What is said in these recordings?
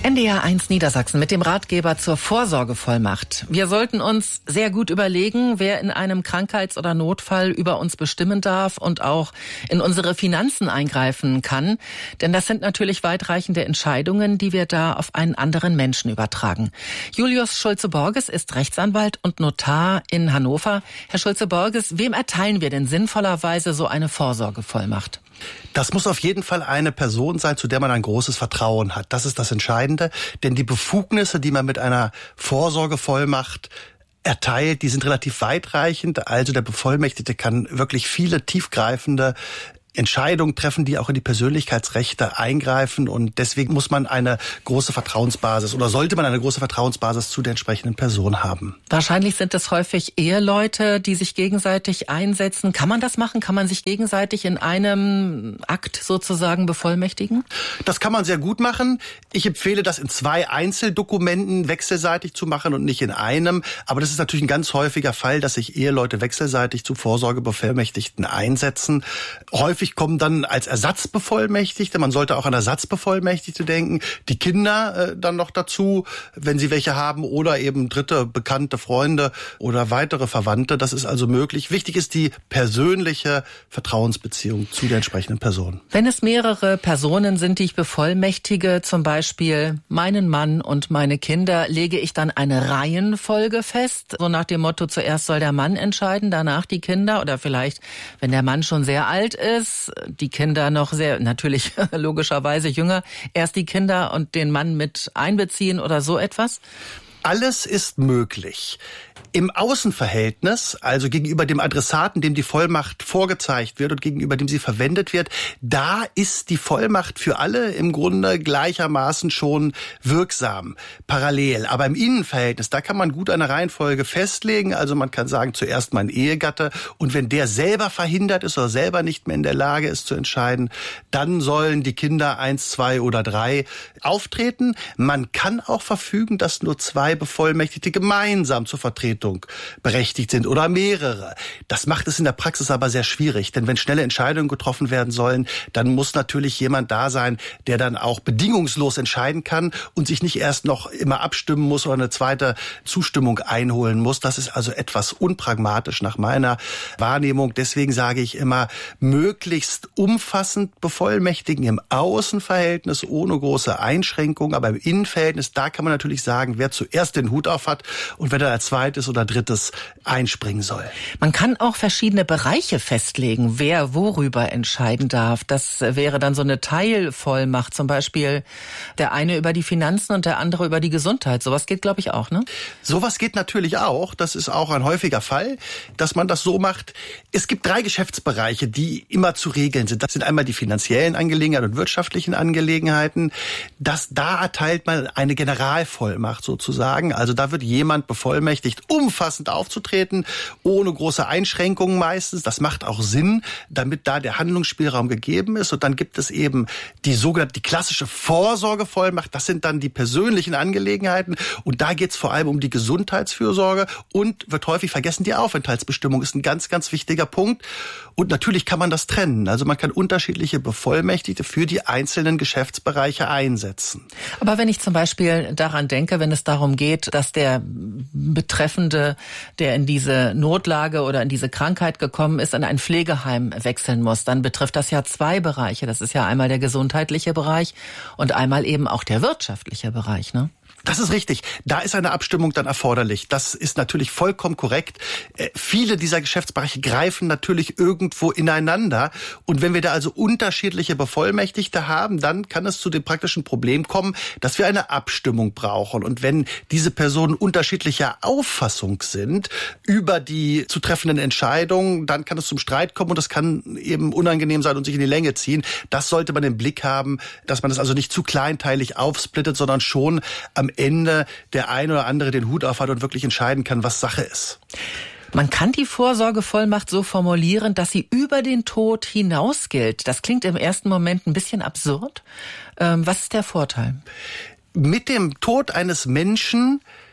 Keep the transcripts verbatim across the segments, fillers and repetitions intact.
N D R eins Niedersachsen mit dem Ratgeber zur Vorsorgevollmacht. Wir sollten uns sehr gut überlegen, wer in einem Krankheits- oder Notfall über uns bestimmen darf und auch in unsere Finanzen eingreifen kann. Denn das sind natürlich weitreichende Entscheidungen, die wir da auf einen anderen Menschen übertragen. Julius Schulze-Borges ist Rechtsanwalt und Notar in Hannover. Herr Schulze-Borges, wem erteilen wir denn sinnvollerweise so eine Vorsorgevollmacht? Das muss auf jeden Fall eine Person sein, zu der man ein großes Vertrauen hat. Das ist das Entscheidende, denn die Befugnisse, die man mit einer Vorsorgevollmacht erteilt, die sind relativ weitreichend. Also der Bevollmächtigte kann wirklich viele tiefgreifende Entscheidungen treffen, die auch in die Persönlichkeitsrechte eingreifen, und deswegen muss man eine große Vertrauensbasis oder sollte man eine große Vertrauensbasis zu der entsprechenden Person haben. Wahrscheinlich sind es häufig Eheleute, die sich gegenseitig einsetzen. Kann man das machen? Kann man sich gegenseitig in einem Akt sozusagen bevollmächtigen? Das kann man sehr gut machen. Ich empfehle das in zwei Einzeldokumenten wechselseitig zu machen und nicht in einem. Aber das ist natürlich ein ganz häufiger Fall, dass sich Eheleute wechselseitig zu Vorsorgebevollmächtigten einsetzen. Häufig kommen dann als Ersatzbevollmächtigte, man sollte auch an Ersatzbevollmächtigte denken, die Kinder äh, dann noch dazu, wenn sie welche haben, oder eben dritte, bekannte Freunde oder weitere Verwandte. Das ist also möglich. Wichtig ist die persönliche Vertrauensbeziehung zu der entsprechenden Person. Wenn es mehrere Personen sind, die ich bevollmächtige, zum Beispiel meinen Mann und meine Kinder, lege ich dann eine Reihenfolge fest, so nach dem Motto, zuerst soll der Mann entscheiden, danach die Kinder, oder vielleicht, wenn der Mann schon sehr alt ist, die Kinder noch sehr, natürlich logischerweise jünger, erst die Kinder und den Mann mit einbeziehen oder so etwas? Alles ist möglich. Im Außenverhältnis, also gegenüber dem Adressaten, dem die Vollmacht vorgezeigt wird und gegenüber dem sie verwendet wird, da ist die Vollmacht für alle im Grunde gleichermaßen schon wirksam, parallel. Aber im Innenverhältnis, da kann man gut eine Reihenfolge festlegen. Also man kann sagen, zuerst mein Ehegatte, und wenn der selber verhindert ist oder selber nicht mehr in der Lage ist zu entscheiden, dann sollen die Kinder eins, zwei oder drei auftreten. Man kann auch verfügen, dass nur zwei Bevollmächtigte gemeinsam zur Vertretung berechtigt sind oder mehrere. Das macht es in der Praxis aber sehr schwierig, denn wenn schnelle Entscheidungen getroffen werden sollen, dann muss natürlich jemand da sein, der dann auch bedingungslos entscheiden kann und sich nicht erst noch immer abstimmen muss oder eine zweite Zustimmung einholen muss. Das ist also etwas unpragmatisch nach meiner Wahrnehmung. Deswegen sage ich immer, möglichst umfassend bevollmächtigen im Außenverhältnis ohne große Einschränkungen, aber im Innenverhältnis, da kann man natürlich sagen, wer zuerst den Hut auf hat und wer dann als zweites oder drittes einspringen soll. Man kann auch verschiedene Bereiche festlegen, wer worüber entscheiden darf. Das wäre dann so eine Teilvollmacht, zum Beispiel der eine über die Finanzen und der andere über die Gesundheit. Sowas geht, glaube ich, auch, ne? Sowas geht natürlich auch. Das ist auch ein häufiger Fall, dass man das so macht. Es gibt drei Geschäftsbereiche, die immer zu regeln sind. Das sind einmal die finanziellen Angelegenheiten und wirtschaftlichen Angelegenheiten. Das, da erteilt man eine Generalvollmacht sozusagen. Also da wird jemand bevollmächtigt, umfassend aufzutreten, ohne große Einschränkungen meistens. Das macht auch Sinn, damit da der Handlungsspielraum gegeben ist. Und dann gibt es eben die sogenannte, die klassische Vorsorgevollmacht. Das sind dann die persönlichen Angelegenheiten. Und da geht es vor allem um die Gesundheitsfürsorge und wird häufig vergessen, die Aufenthaltsbestimmung ist ein ganz, ganz wichtiger Punkt. Und natürlich kann man das trennen. Also man kann unterschiedliche Bevollmächtigte für die einzelnen Geschäftsbereiche einsetzen. Aber wenn ich zum Beispiel daran denke, wenn es darum geht, dass der Betreffende, der in diese Notlage oder in diese Krankheit gekommen ist, in ein Pflegeheim wechseln muss, dann betrifft das ja zwei Bereiche. Das ist ja einmal der gesundheitliche Bereich und einmal eben auch der wirtschaftliche Bereich, ne? Das ist richtig. Da ist eine Abstimmung dann erforderlich. Das ist natürlich vollkommen korrekt. Äh, viele dieser Geschäftsbereiche greifen natürlich irgendwo ineinander. Und wenn wir da also unterschiedliche Bevollmächtigte haben, dann kann es zu dem praktischen Problem kommen, dass wir eine Abstimmung brauchen. Und wenn diese Personen unterschiedlicher Auffassung sind über die zu treffenden Entscheidungen, dann kann es zum Streit kommen und das kann eben unangenehm sein und sich in die Länge ziehen. Das sollte man im Blick haben, dass man das also nicht zu kleinteilig aufsplittet, sondern schon am Ende der eine oder andere den Hut auf hat und wirklich entscheiden kann, was Sache ist. Man kann die Vorsorgevollmacht so formulieren, dass sie über den Tod hinaus gilt. Das klingt im ersten Moment ein bisschen absurd. Ähm, was ist der Vorteil? Mit dem Tod eines Menschen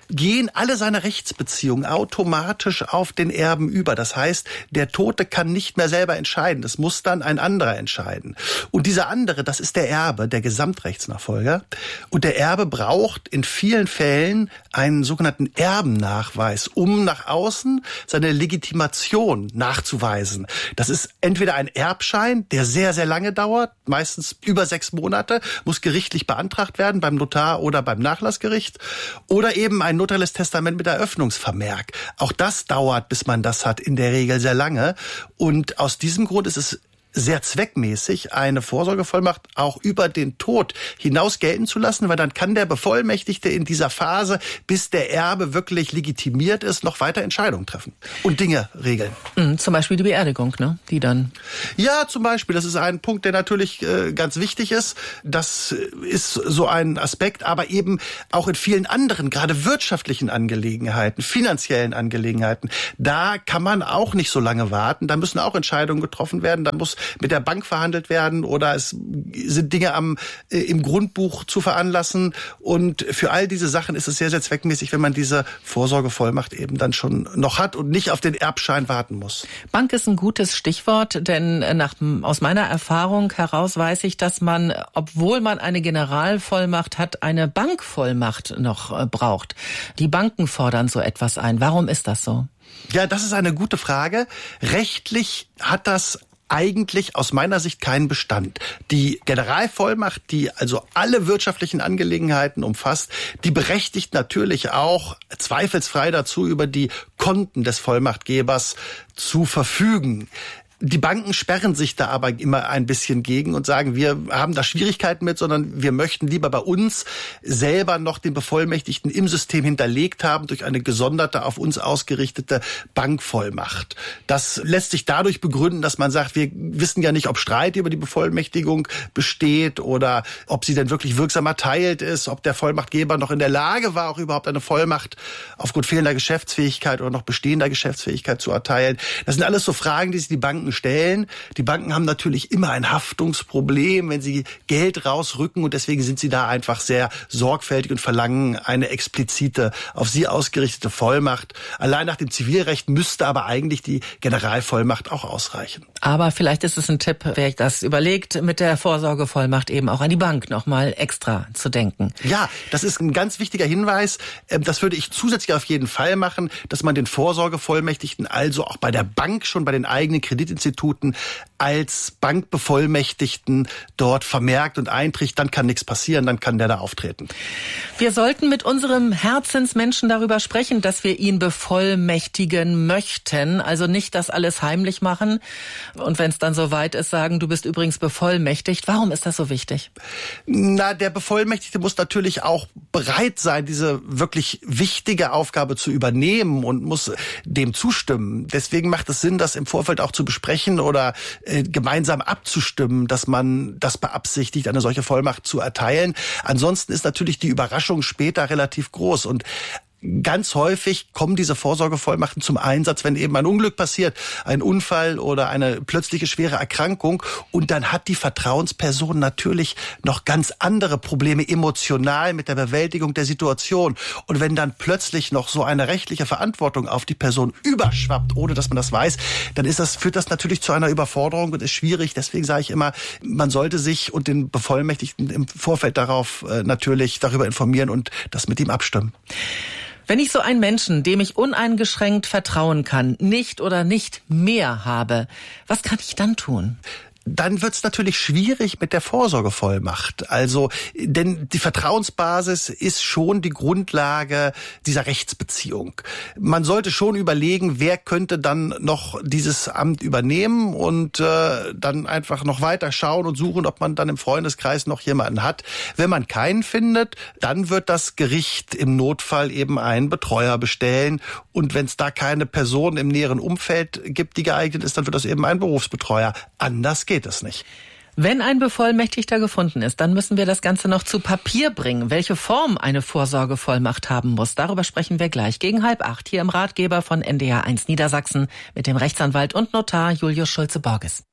gehen alle seine Rechtsbeziehungen automatisch auf den Erben über. Das heißt, der Tote kann nicht mehr selber entscheiden. Das muss dann ein anderer entscheiden. Und dieser andere, das ist der Erbe, der Gesamtrechtsnachfolger. Und der Erbe braucht in vielen Fällen einen sogenannten Erbennachweis, um nach außen seine Legitimation nachzuweisen. Das ist entweder ein Erbschein, der sehr, sehr lange dauert, meistens über sechs Monate, muss gerichtlich beantragt werden beim Notar oder beim Nachlassgericht, oder eben ein notarielles Testament mit Eröffnungsvermerk. Auch das dauert, bis man das hat, in der Regel sehr lange. Und aus diesem Grund ist es sehr zweckmäßig, eine Vorsorgevollmacht auch über den Tod hinaus gelten zu lassen, weil dann kann der Bevollmächtigte in dieser Phase, bis der Erbe wirklich legitimiert ist, noch weiter Entscheidungen treffen und Dinge regeln. Mhm, zum Beispiel die Beerdigung, ne? Die dann. Ja, zum Beispiel. Das ist ein Punkt, der natürlich äh, ganz wichtig ist. Das ist so ein Aspekt, aber eben auch in vielen anderen, gerade wirtschaftlichen Angelegenheiten, finanziellen Angelegenheiten. Da kann man auch nicht so lange warten. Da müssen auch Entscheidungen getroffen werden. Da muss mit der Bank verhandelt werden oder es sind Dinge am äh, im Grundbuch zu veranlassen. Und für all diese Sachen ist es sehr, sehr zweckmäßig, wenn man diese Vorsorgevollmacht eben dann schon noch hat und nicht auf den Erbschein warten muss. Bank ist ein gutes Stichwort, denn nach, aus meiner Erfahrung heraus weiß ich, dass man, obwohl man eine Generalvollmacht hat, eine Bankvollmacht noch braucht. Die Banken fordern so etwas ein. Warum ist das so? Ja, das ist eine gute Frage. Rechtlich hat das eigentlich aus meiner Sicht keinen Bestand. Die Generalvollmacht, die also alle wirtschaftlichen Angelegenheiten umfasst, die berechtigt natürlich auch zweifelsfrei dazu, über die Konten des Vollmachtgebers zu verfügen. Die Banken sperren sich da aber immer ein bisschen gegen und sagen, wir haben da Schwierigkeiten mit, sondern wir möchten lieber bei uns selber noch den Bevollmächtigten im System hinterlegt haben durch eine gesonderte, auf uns ausgerichtete Bankvollmacht. Das lässt sich dadurch begründen, dass man sagt, wir wissen ja nicht, ob Streit über die Bevollmächtigung besteht oder ob sie denn wirklich wirksam erteilt ist, ob der Vollmachtgeber noch in der Lage war, auch überhaupt eine Vollmacht aufgrund fehlender Geschäftsfähigkeit oder noch bestehender Geschäftsfähigkeit zu erteilen. Das sind alles so Fragen, die sich die Banken stellen. Die Banken haben natürlich immer ein Haftungsproblem, wenn sie Geld rausrücken und deswegen sind sie da einfach sehr sorgfältig und verlangen eine explizite, auf sie ausgerichtete Vollmacht. Allein nach dem Zivilrecht müsste aber eigentlich die Generalvollmacht auch ausreichen. Aber vielleicht ist es ein Tipp, wer das überlegt, mit der Vorsorgevollmacht eben auch an die Bank nochmal extra zu denken. Ja, das ist ein ganz wichtiger Hinweis. Das würde ich zusätzlich auf jeden Fall machen, dass man den Vorsorgevollmächtigten also auch bei der Bank schon bei den eigenen Kreditinstituten als Bankbevollmächtigten dort vermerkt und einträgt, dann kann nichts passieren, dann kann der da auftreten. Wir sollten mit unserem Herzensmenschen darüber sprechen, dass wir ihn bevollmächtigen möchten, also nicht das alles heimlich machen und wenn es dann soweit ist, sagen, du bist übrigens bevollmächtigt. Warum ist das so wichtig? Na, der Bevollmächtigte muss natürlich auch bereit sein, diese wirklich wichtige Aufgabe zu übernehmen und muss dem zustimmen. Deswegen macht es Sinn, das im Vorfeld auch zu besprechen oder äh, gemeinsam abzustimmen, dass man das beabsichtigt, eine solche Vollmacht zu erteilen. Ansonsten ist natürlich die Überraschung später relativ groß und ganz häufig kommen diese Vorsorgevollmachten zum Einsatz, wenn eben ein Unglück passiert, ein Unfall oder eine plötzliche schwere Erkrankung. Und dann hat die Vertrauensperson natürlich noch ganz andere Probleme emotional mit der Bewältigung der Situation. Und wenn dann plötzlich noch so eine rechtliche Verantwortung auf die Person überschwappt, ohne dass man das weiß, dann ist das, führt das natürlich zu einer Überforderung und ist schwierig. Deswegen sage ich immer, man sollte sich und den Bevollmächtigten im Vorfeld darauf äh, natürlich darüber informieren und das mit ihm abstimmen. Wenn ich so einen Menschen, dem ich uneingeschränkt vertrauen kann, nicht oder nicht mehr habe, was kann ich dann tun? Dann wird's natürlich schwierig mit der Vorsorgevollmacht. Also, denn die Vertrauensbasis ist schon die Grundlage dieser Rechtsbeziehung. Man sollte schon überlegen, wer könnte dann noch dieses Amt übernehmen und äh, dann einfach noch weiter schauen und suchen, ob man dann im Freundeskreis noch jemanden hat. Wenn man keinen findet, dann wird das Gericht im Notfall eben einen Betreuer bestellen. Und wenn es da keine Person im näheren Umfeld gibt, die geeignet ist, dann wird das eben ein Berufsbetreuer. Anders geht es nicht. Wenn ein Bevollmächtigter gefunden ist, dann müssen wir das Ganze noch zu Papier bringen. Welche Form eine Vorsorgevollmacht haben muss, darüber sprechen wir gleich gegen halb acht hier im Ratgeber von N D R eins Niedersachsen mit dem Rechtsanwalt und Notar Julius Schulze-Borges.